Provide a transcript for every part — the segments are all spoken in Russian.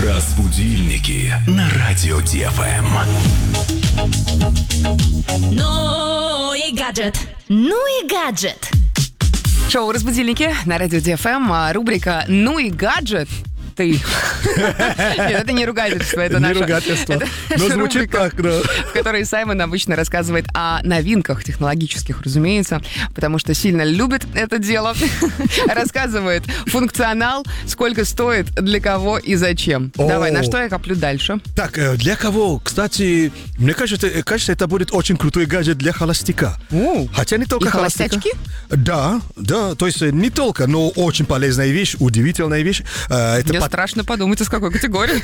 Разбудильники на радио ДФМ. Ну и гаджет. Ну и гаджет. Шоу «Разбудильники» на радио ДФМ. Рубрика «Ну и гаджет». Нет, это не ругательство, это Не наша... ругательство. Но звучит рубрика, так, да. в которой Саймон обычно рассказывает о новинках технологических, разумеется, потому что сильно любит это дело. Рассказывает функционал, сколько стоит, для кого и зачем. Давай, на что я коплю дальше? Так, для кого? Кстати, мне кажется, это будет очень крутой гаджет для холостяка. Хотя не только И холостяка. холостячки? Да, то есть не только, но очень полезная вещь, удивительная вещь. Мне страшно подумать, из какой категории.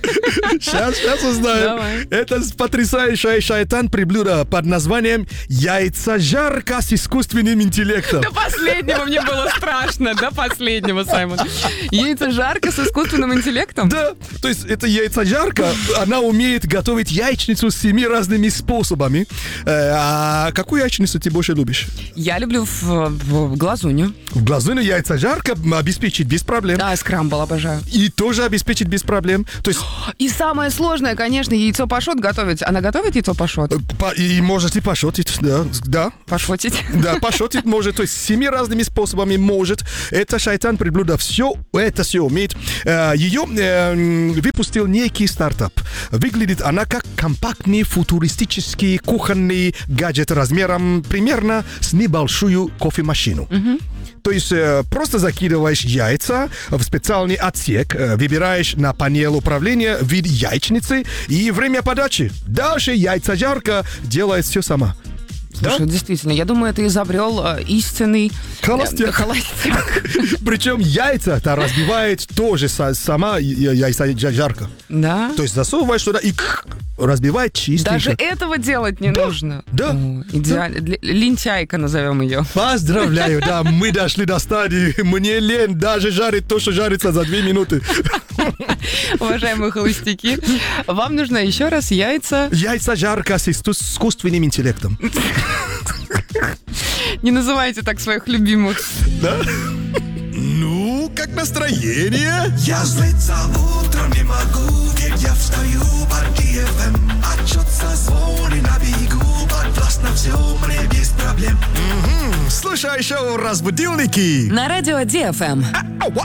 Сейчас узнаем. Давай. Это потрясающая шайтан-приблюдо под названием яйцежарка с искусственным интеллектом. До последнего мне было страшно. До последнего, Саймон. Яйцежарка с искусственным интеллектом? Да, то есть это яйцежарка, она умеет готовить яичницу с 7 разными способами. А какую яичницу ты больше любишь? Я люблю в глазунью. В глазунью яйцежарка обеспечит без проблем. Да, скрамбл обожаю. И тоже обеспечит без проблем. То есть И самое сложное, конечно, яйцо пашот готовить. Она готовит яйцо пашот? и можете пошотить, да. Пашотить? Да, пошотить может, то есть 7 разными способами может. Это шайтан-приблюдо все умеет. Ее выпустил некий стартап. Выглядит она как компактный футуристический кухонный гаджет размером примерно с небольшую кофемашину. То есть просто закидываешь яйца в специальный отсек, выбираешь на панель управления вид яичницы и время подачи. Дальше яйцежарка делает все сама. Слушай, действительно, я думаю, ты изобрел истинный Холостяк. холостяк. Причем яйца-то разбивает тоже сама яйцежарка. Да? То есть засовываешь туда и разбивает чистенько. Даже этого делать не нужно. Да. О, идеально. Лентяйка назовем ее. Поздравляю, да, мы дошли до стадии. Мне лень даже жарить то, что жарится за 2 минуты. Уважаемые холостяки, вам нужно еще раз яйца... Яйцежарка с искусственным интеллектом. Не называйте так своих любимых. Да? Ну, как настроение? Я злиться утром не могу, ведь я встаю под ДФМ. Отчет созвоны на бегу, подвластно все мне без проблем. Слушай шоу «Разбудильники». На радио ДФМ.